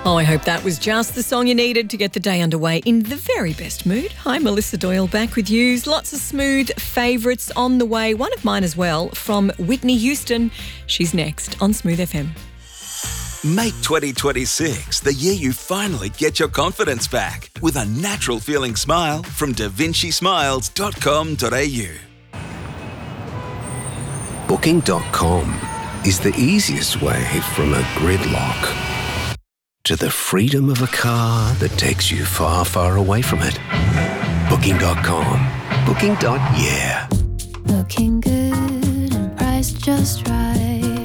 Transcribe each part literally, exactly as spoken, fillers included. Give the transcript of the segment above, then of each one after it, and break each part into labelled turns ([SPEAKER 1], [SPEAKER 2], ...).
[SPEAKER 1] Oh, I hope that was just the song you needed to get the day underway in the very best mood. Hi, Melissa Doyle back with you. Lots of smooth favourites on the way. One of mine as well from Whitney Houston. She's next on Smooth F M.
[SPEAKER 2] Make twenty twenty-six the year you finally get your confidence back with a natural feeling smile from da vinci smiles dot com dot a u.
[SPEAKER 3] Booking dot com is the easiest way from a gridlock to the freedom of a car that takes you far, far away from it. Booking dot com. Booking. Yeah.
[SPEAKER 4] Looking good and priced just right.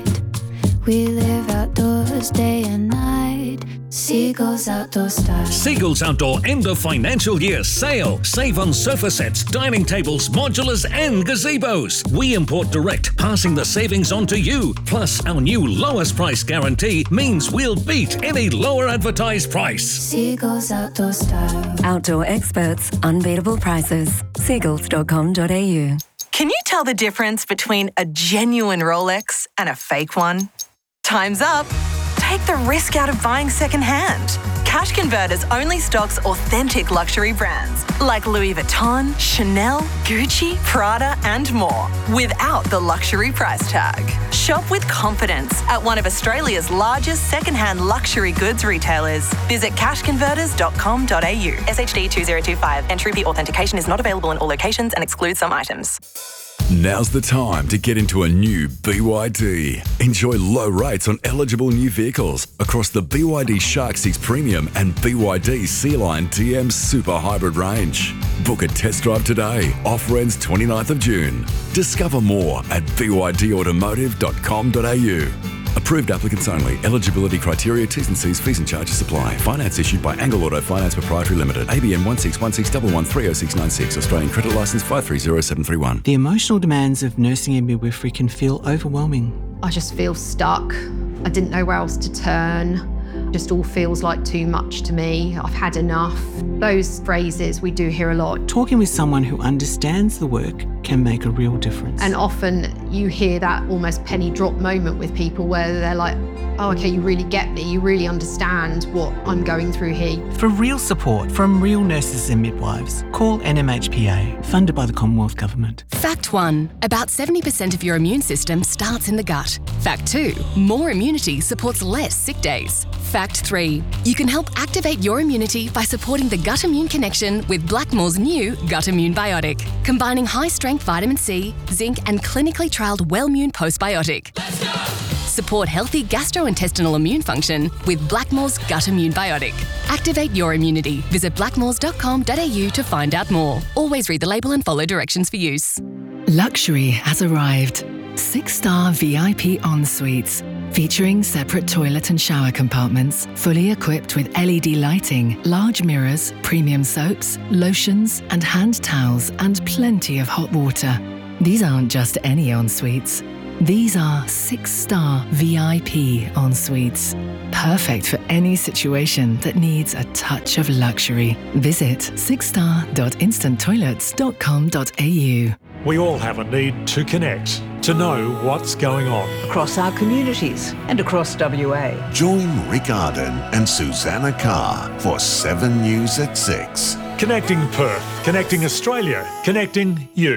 [SPEAKER 4] We live outdoors day and night. Seagulls Outdoor Style.
[SPEAKER 5] Seagulls Outdoor end of financial year sale. Save on sofa sets, dining tables, modulars and gazebos. We import direct, passing the savings on to you. Plus, our new lowest price guarantee means we'll beat any lower advertised price.
[SPEAKER 4] Seagulls Outdoor Style.
[SPEAKER 6] Outdoor experts, unbeatable prices. Seagulls dot com dot a u.
[SPEAKER 7] Can you tell the difference between a genuine Rolex and a fake one? Time's up. Take the risk out of buying secondhand. Cash Converters only stocks authentic luxury brands like Louis Vuitton, Chanel, Gucci, Prada and more without the luxury price tag. Shop with confidence at one of Australia's largest secondhand luxury goods retailers. Visit cash converters dot com dot a u. S H D two zero two five. Entry fee authentication is not available in all locations and excludes some items.
[SPEAKER 8] Now's the time to get into a new B Y D. Enjoy low rates on eligible new vehicles across the B Y D Shark six Premium and B Y D Sea-Line T M Super Hybrid range. Book a test drive today. Offer ends twenty-ninth of June. Discover more at b y d automotive dot com dot a u. Approved applicants only. Eligibility criteria, T's and C's, fees and charges apply. Finance issued by Angle Auto Finance Proprietary Limited. A B N one six one six one one three oh six nine six. Australian credit licence five three zero seven three one.
[SPEAKER 9] The emotional demands of nursing and midwifery can feel overwhelming.
[SPEAKER 10] I just feel stuck. I didn't know where else to turn. Just all feels like too much to me. I've had enough. Those phrases we do hear a lot.
[SPEAKER 9] Talking with someone who understands the work can make a real difference.
[SPEAKER 10] And often you hear that almost penny drop moment with people where they're like, oh, okay, you really get me. You really understand what I'm going through here.
[SPEAKER 9] For real support from real nurses and midwives, call N M H P A, funded by the Commonwealth Government.
[SPEAKER 11] Fact one, about seventy percent of your immune system starts in the gut. Fact two, more immunity supports less sick days. Fact three, you can help activate your immunity by supporting the gut immune connection with Blackmore's new Gut Immune Biotic, combining high-strength vitamin C, zinc and clinically trialled Wellmune Postbiotic. Let's go! Support healthy gastrointestinal immune function with Blackmore's Gut Immune Biotic. Activate your immunity. Visit blackmores dot com dot a u to find out more. Always read the label and follow directions for use.
[SPEAKER 12] Luxury has arrived. Six-star V I P en-suites. Featuring separate toilet and shower compartments, fully equipped with L E D lighting, large mirrors, premium soaps, lotions and hand towels and plenty of hot water. These aren't just any en-suites. These are six-star V I P en-suites. Perfect for any situation that needs a touch of luxury. Visit six star dot instant toilets dot com dot a u.
[SPEAKER 13] We all have a need to connect, to know what's going on.
[SPEAKER 14] Across our communities and across W A.
[SPEAKER 15] Join Rick Arden and Susanna Carr for seven News at six.
[SPEAKER 13] Connecting Perth, connecting Australia, connecting you.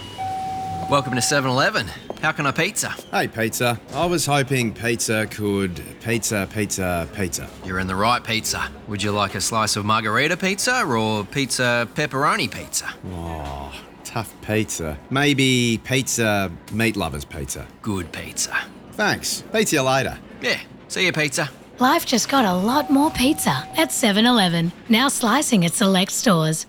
[SPEAKER 16] Welcome to seven eleven. How can I pizza?
[SPEAKER 17] Hey, pizza. I was hoping pizza could pizza, pizza, pizza.
[SPEAKER 16] You're in the right pizza. Would you like a slice of margarita pizza or pizza pepperoni pizza?
[SPEAKER 17] Oh, tough pizza. Maybe pizza meat lovers pizza.
[SPEAKER 16] Good pizza.
[SPEAKER 17] Thanks. Pizza you later.
[SPEAKER 16] Yeah. See you, pizza.
[SPEAKER 18] Life just got a lot more pizza at seven eleven. Now slicing at select stores.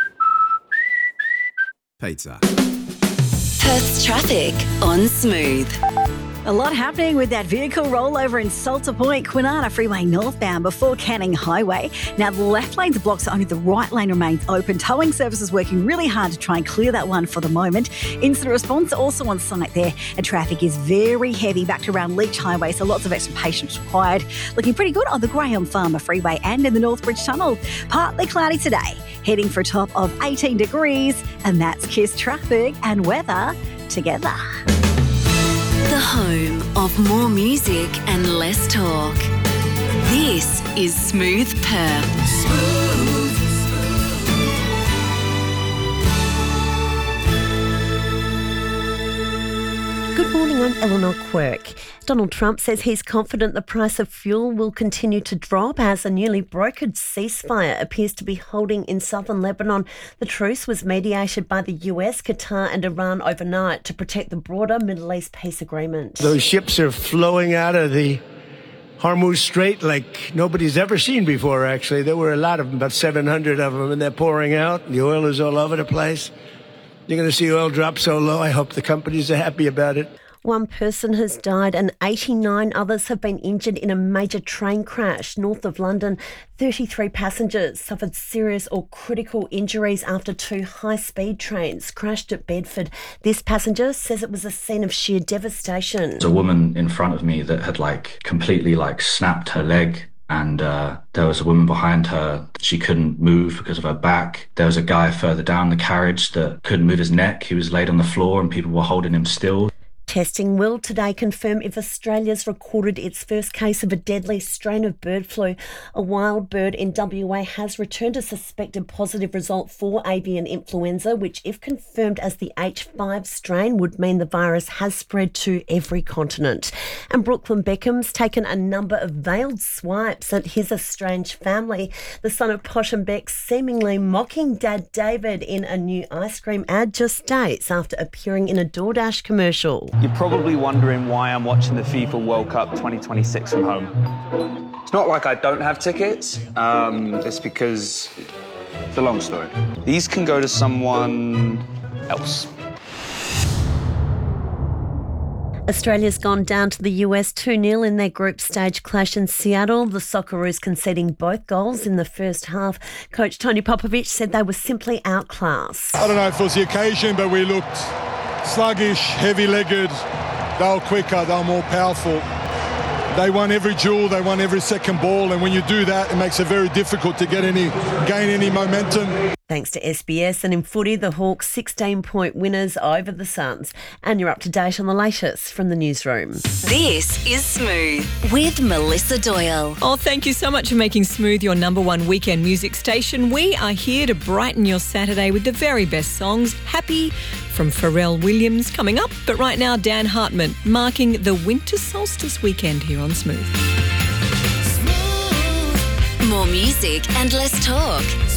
[SPEAKER 17] Pizza.
[SPEAKER 6] Perth's traffic on Smooth.
[SPEAKER 19] A lot happening with that vehicle rollover in Salter Point, Kwinana Freeway northbound before Canning Highway. Now, the left lane's blocked, so only the right lane remains open. Towing services working really hard to try and clear that one for the moment. Incident response also on site there, and traffic is very heavy back to around Leach Highway, so lots of extra patience required. Looking pretty good on the Graham Farmer Freeway and in the Northbridge Tunnel. Partly cloudy today, heading for a top of eighteen degrees, and that's Kiss traffic and weather together.
[SPEAKER 6] The home of more music and less talk. This
[SPEAKER 20] This is Smooth Perth. Smooth.
[SPEAKER 21] Good morning, I'm Eleanor Quirk. Donald Trump says he's confident the price of fuel will continue to drop as a newly brokered ceasefire appears to be holding in southern Lebanon. The truce was mediated by the U S, Qatar and Iran overnight to protect the broader Middle East peace agreement.
[SPEAKER 22] Those ships are flowing out of the Hormuz Strait like nobody's ever seen before, actually. There were a lot of them, about seven hundred of them, and they're pouring out. The oil is all over the place. You're going to see oil drop so low. I hope the companies are happy about it.
[SPEAKER 21] One person has died and eighty-nine others have been injured in a major train crash north of London. thirty-three passengers suffered serious or critical injuries after two high-speed trains crashed at Bedford. This passenger says it was a scene of sheer devastation.
[SPEAKER 23] There's a woman in front of me that had like completely like snapped her leg. And uh, there was a woman behind her. She couldn't move because of her back. There was a guy further down the carriage that couldn't move his neck. He was laid on the floor and people were holding him still.
[SPEAKER 21] Testing will today confirm if Australia's recorded its first case of a deadly strain of bird flu. A wild bird in W A has returned a suspected positive result for avian influenza, which, if confirmed as the H five strain, would mean the virus has spread to every continent. And Brooklyn Beckham's taken a number of veiled swipes at his estranged family. The son of Posh and Beck seemingly mocking Dad David in a new ice cream ad just days after appearing in a DoorDash commercial.
[SPEAKER 24] You're probably wondering why I'm watching the FIFA World Cup twenty twenty-six from home. It's not like I don't have tickets. Um, it's because it's a long story. These can go to someone else.
[SPEAKER 21] Australia's gone down to the U S two nil in their group stage clash in Seattle. The Socceroos conceding both goals in the first half. Coach Tony Popovich said they were simply outclassed.
[SPEAKER 25] I don't know if it was the occasion, but we looked sluggish, heavy-legged. They were quicker, they were more powerful. They won every duel, they won every second ball, and when you do that, it makes it very difficult to get any, gain any momentum.
[SPEAKER 21] Thanks to S B S, and in footy, the Hawks sixteen-point winners over the Suns. And you're up to date on the latest from the newsroom.
[SPEAKER 20] This is Smooth with Melissa Doyle.
[SPEAKER 1] Oh, thank you so much for making Smooth your number one weekend music station. We are here to brighten your Saturday with the very best songs. Happy from Pharrell Williams coming up. But right now, Dan Hartman marking the winter solstice weekend here on Smooth.
[SPEAKER 20] More music and less talk.